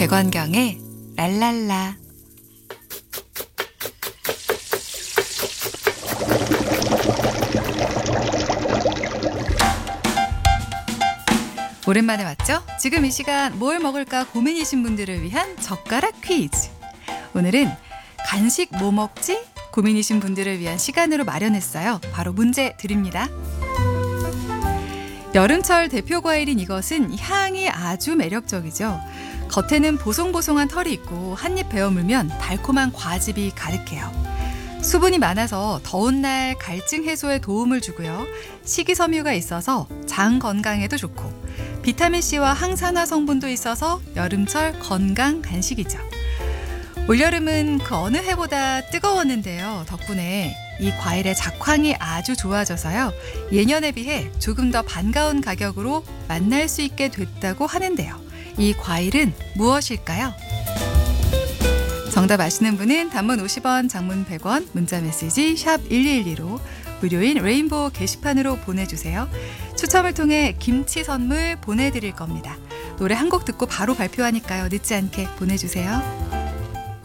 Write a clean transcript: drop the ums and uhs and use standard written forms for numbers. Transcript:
백원경의 랄랄라. 오랜만에 왔죠? 지금 이 시간 뭘 먹을까 고민이신 분들을 위한 젓가락 퀴즈. 오늘은 간식 뭐 먹지? 고민이신 분들을 위한 시간으로 마련했어요. 바로 문제 드립니다. 여름철 대표 과일인 이것은 향이 아주 매력적이죠. 겉에는 보송보송한 털이 있고 한입 베어 물면 달콤한 과즙이 가득해요. 수분이 많아서 더운 날 갈증 해소에 도움을 주고요. 식이섬유가 있어서 장 건강에도 좋고 비타민C와 항산화 성분도 있어서 여름철 건강 간식이죠. 올여름은 그 어느 해보다 뜨거웠는데요. 덕분에 이 과일의 작황이 아주 좋아져서요. 예년에 비해 조금 더 반가운 가격으로 만날 수 있게 됐다고 하는데요. 이 과일은 무엇일까요? 정답 아시는 분은 단문 50원, 장문 100원, 문자메시지 샵 1212로 무료인 레인보우 게시판으로 보내주세요. 추첨을 통해 김치 선물 보내드릴 겁니다. 노래 한 곡 듣고 바로 발표하니까요. 늦지 않게 보내주세요.